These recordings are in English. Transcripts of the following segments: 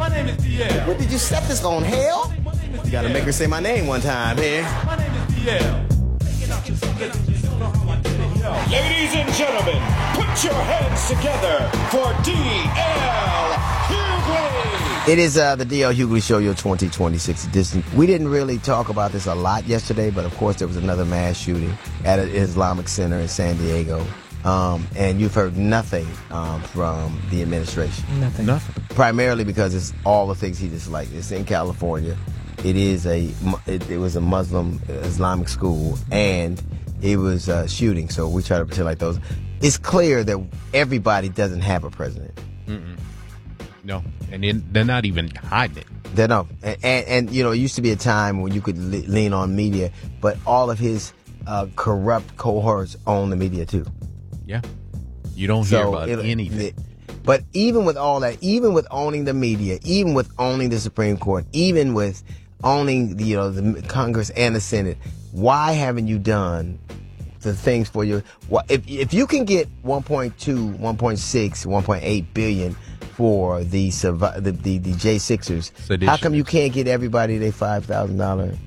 My name is DL. What did you set this on, hell? You gotta make her say my name one time here. My name is DL. Ladies and gentlemen, put your hands together for D.L. Hughley. It is the D.L. Hughley Show, your 2026 edition. We didn't really talk about this a lot yesterday, but of course there was another mass shooting at an Islamic center in San Diego. And you've heard nothing from the administration. Nothing. Primarily because it's all the things he disliked. It's in California. It was a Muslim Islamic school, and it was shooting. So we try to pretend like those. It's clear that everybody doesn't have a president. No, and they're not even hiding it. They don't. And you know, it used to be a time when you could lean on media, but all of his corrupt cohorts own the media too. Yeah. You don't hear about anything. But even with all that, even with owning the media, even with owning the Supreme Court, even with owning the Congress and the Senate, why haven't you done the things for your? If you can get 1.2, 1.6, 1.8 billion for the J6ers, how come you can't get everybody their $5,000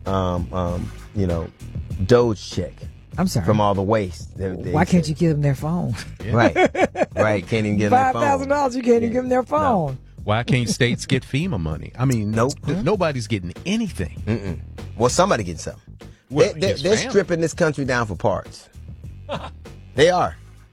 Doge check? I'm sorry. From all the waste. Why can't you give them their phone? Yeah. Right. Can't even give them their phone. $5,000, you can't even give them their phone. No. Why can't states get FEMA money? I mean, nobody's getting anything. Well, somebody gets something. Well, they're stripping this country down for parts. They are.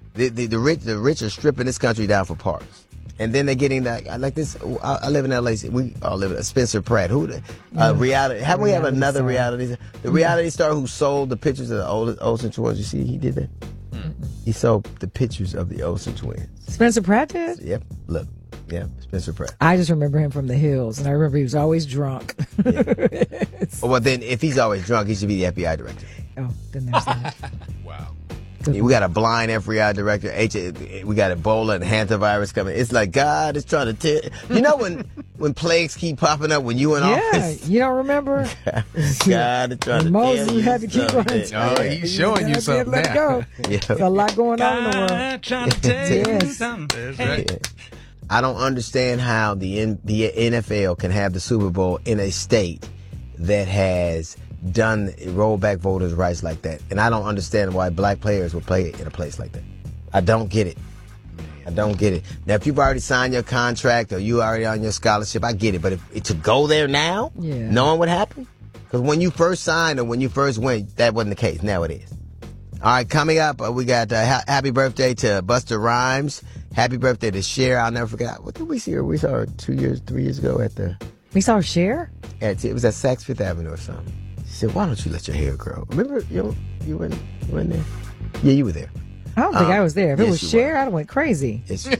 The rich are stripping this country down for parts. And then they're getting that, like this. I live in L.A. We all live in Spencer Pratt. Reality? Haven't we have another reality? The reality star who sold the pictures of the Olsen twins. You see, he did that. He sold the pictures of the Olsen twins. Spencer Pratt did? Yep. Look. Yeah, Spencer Pratt. I just remember him from The Hills, and I remember he was always drunk. Yeah. Well, then if he's always drunk, he should be the FBI director. Oh, then there's that. Wow. We got a blind FBI director. We got Ebola and hantavirus coming. It's like God is trying to tell. You know when plagues keep popping up when you in office? Yeah, you don't remember? God is trying to Moses tell you had to keep something. Oh, he's showing you something let now. go. Yeah. There's a lot going on in the world. Trying to tell you Yes. something. That's right. Yeah. I don't understand how the NFL can have the Super Bowl in a state that has done roll back voters' rights like that. And I don't understand why black players would play in a place like that. I don't get it. Now, if you've already signed your contract or you already on your scholarship, I get it. But to go there now, knowing what happened? Because when you first signed or when you first went, that wasn't the case. Now it is. All right, coming up, we got happy birthday to Busta Rhymes. Happy birthday to Cher. I'll never forget. What did we see her? We saw her 3 years ago at the... We saw Cher? It was at Saks Fifth Avenue or something. She said, why don't you let your hair grow? Remember, you weren't there? Yeah, you were there. I don't think I was there. If it was Cher, were. I'd have went crazy.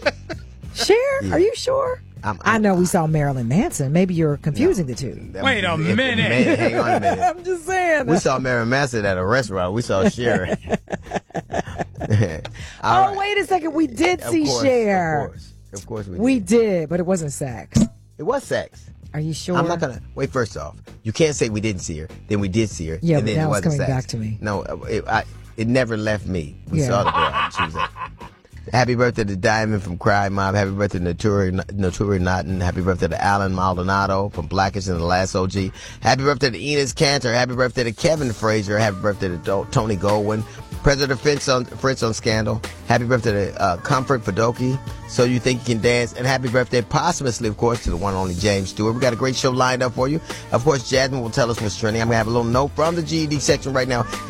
Cher? Are you sure? I know we saw Marilyn Manson. Maybe you're confusing the two. Wait a minute. Hang on a minute. I'm just saying. We saw Marilyn Manson at a restaurant. We saw Cher. Wait a second. We did see Cher. Of course we did. We did, but it wasn't Saks. It was Saks. Are you sure? I'm not going to... Wait, first off, you can't say we didn't see her. Then we did see her. Yeah, and but then now it it's wasn't coming Saks. back to me. No, it never left me. We saw the girl on Tuesday. Happy birthday to Diamond from Cry Mob. Happy birthday to Naturi Naughton. Happy birthday to Alan Maldonado from Blackish and the Last OG. Happy birthday to Enos Cantor. Happy birthday to Kevin Frazier. Happy birthday to Tony Goldwyn. President Fritz on Scandal. Happy birthday to Comfort Padoki. So You Think You Can Dance. And happy birthday, posthumously, of course, to the one and only James Stewart. We got a great show lined up for you. Of course, Jasmine will tell us what's trending. I'm going to have a little note from the GED section right now.